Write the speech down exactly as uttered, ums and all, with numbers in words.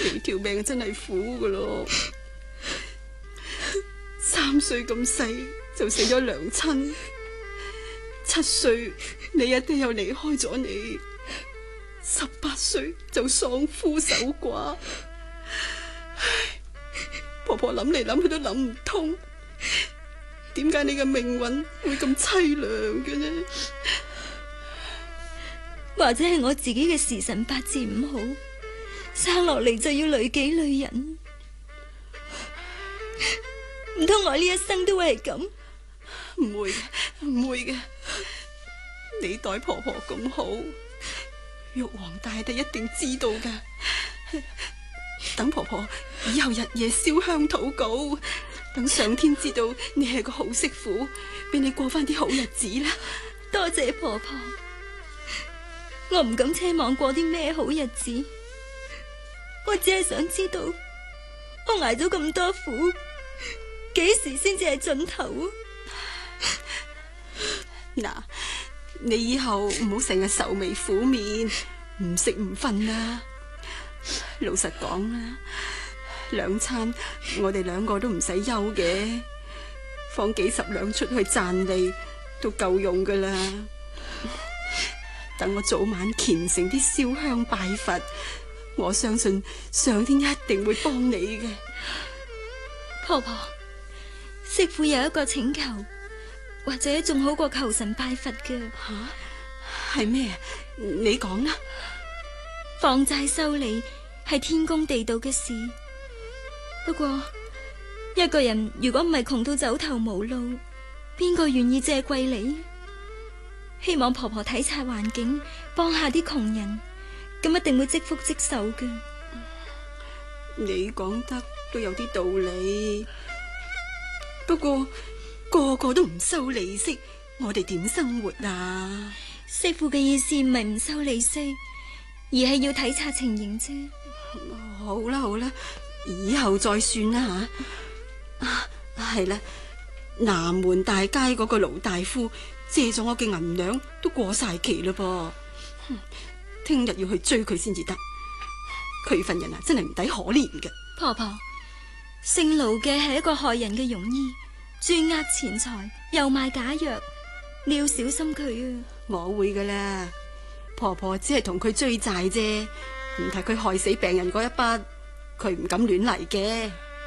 你條命真係苦噶咯。三歲咁細就死咗娘親，七歲你阿爹又離開咗你，十八歲就喪夫守寡。唉，婆婆諗嚟諗去都諗唔通，點解你嘅命運會咁淒涼嘅呢？ 或者係我自己嘅時辰八字唔好，生落嚟就要累己累人。唔通我呢一生都會係咁？ 唔會嘅，唔會嘅。你待婆婆咁好，玉皇大帝一定知道噶。等婆婆以後日夜燒香禱告，等上天知道你係個好媳婦，俾你過翻啲好日子啦。 多謝婆婆，我唔敢奢望過啲咩好日子，我只係想知道我挨咗咁多苦，幾時先至係盡頭？ 嗱，你以後唔好成日愁眉苦面，唔食唔瞓啦。老實講啦，兩餐我哋兩個都唔使憂嘅，放幾十兩出去賺利都夠用噶啦。等我早晚虔誠啲燒香拜佛，我相信上天一定會幫你嘅。 婆婆，媳婦有一個請求，或者仲好過求神拜佛嘅。 吓？係咩？你講啦。 放債收利係天公地道嘅事，不過一個人如果唔係窮到走投無路，邊個願意借貴利？希望婆婆體察環境，幫下啲窮人，咁一定會積福積壽嘅。 你講得都有啲道理，不過個個都唔收利息，我哋點生活啊？ 媳婦嘅意思唔係唔收利息，而係要體察情形啫。 好啦好啦，以後再算啦吓。啊，係啦，南門大街嗰個盧大夫借咗我嘅銀兩都過晒期嘞噃，聽日要去追佢先至得。佢份人啊，真係唔抵可憐嘅。 婆婆，姓盧嘅係一個害人嘅庸醫，專呃錢財，又賣假藥，你要小心佢啊！ 我會噶啦，婆婆只係同佢追債啫，唔係佢害死病人嗰一筆，佢唔敢亂嚟嘅。